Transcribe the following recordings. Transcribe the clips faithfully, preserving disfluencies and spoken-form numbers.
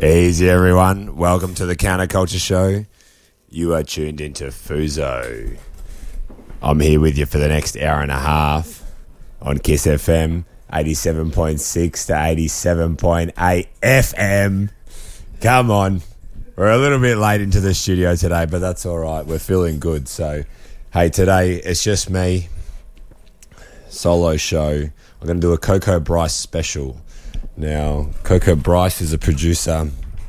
Easy, everyone. Welcome to the Counterculture Show. You are tuned into Fuso. I'm here with you for the next hour and a half on Kiss F M, eighty-seven point six to eighty-seven point eight F M. Come on. We're a little bit late into the studio today, but that's all right. We're feeling good. So, hey, today it's just me. Solo show. I'm going to do a Coco Bryce special. Now, Coco Bryce is a producer,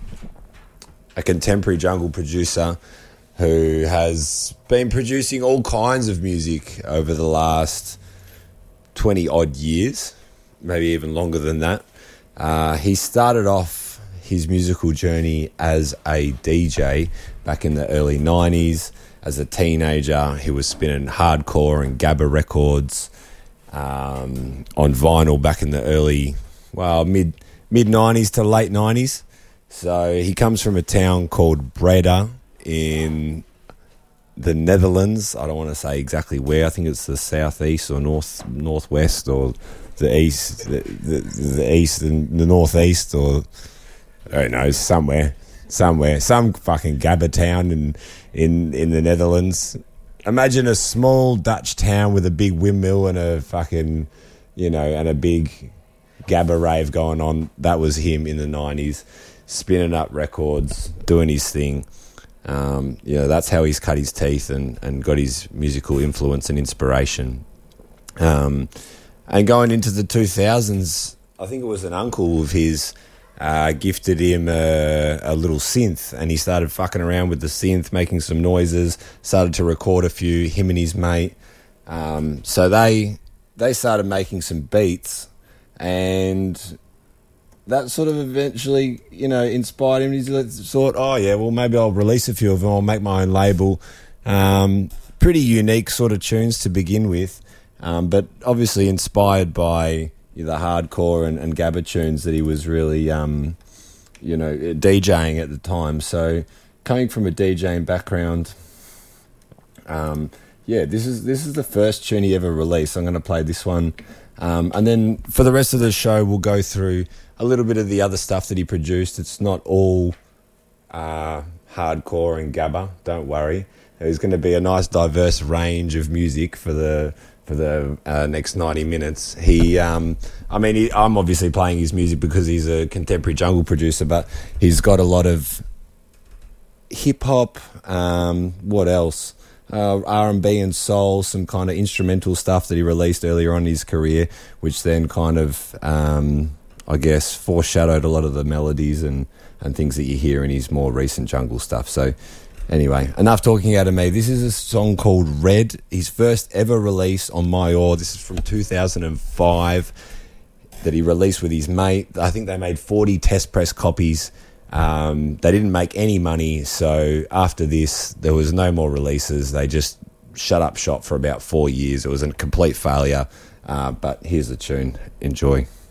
a contemporary jungle producer who has been producing all kinds of music over the last twenty-odd years, maybe even longer than that. Uh, he started off his musical journey as a D J back in the early nineties. As a teenager, he was spinning hardcore and Gabba records um, on vinyl back in the early... well, mid mid nineties to late nineties. So he comes from a town called Breda in the Netherlands. I don't want to say exactly where. I think it's the southeast or north northwest or the east, the, the, the east and the northeast, or I don't know, somewhere, somewhere, some fucking Gabba town in in in the Netherlands. Imagine a small Dutch town with a big windmill and a fucking, you know, and a big Gabba rave going on. That was him in the nineties, spinning up records, doing his thing. Um, you know, that's how he's cut his teeth and, and got his musical influence and inspiration. Um, and going into the two thousands, I think it was an uncle of his uh, gifted him a, a little synth, and he started fucking around with the synth, making some noises, started to record a few, him and his mate. Um, so they they started making some beats, and that sort of eventually, you know, inspired him. He thought, oh, yeah, well, maybe I'll release a few of them. I'll make my own label. Um, pretty unique sort of tunes to begin with, um, but obviously inspired by the hardcore and, and Gabba tunes that he was really, um, you know, DJing at the time. So coming from a DJing background, um, yeah, this is this is the first tune he ever released. I'm going to play this one. Um, and then for the rest of the show, we'll go through a little bit of the other stuff that he produced. It's not all uh, hardcore and Gabba, don't worry. There's going to be a nice diverse range of music for the for the uh, next ninety minutes. He, um, I mean, he, I'm obviously playing his music because he's a contemporary jungle producer, but he's got a lot of hip-hop, um, what else? Uh, R and B and soul, some kind of instrumental stuff that he released earlier on in his career, which then kind of, um, I guess, foreshadowed a lot of the melodies and, and things that you hear in his more recent jungle stuff. So anyway, enough talking out of me. This is a song called Red, his first ever release on My Oar. This is from two thousand five that he released with his mate. I think they made forty test press copies. Um, they didn't make any money, so after this, there was no more releases. They just shut up shop for about four years. It was a complete failure, uh, but here's the tune. Enjoy.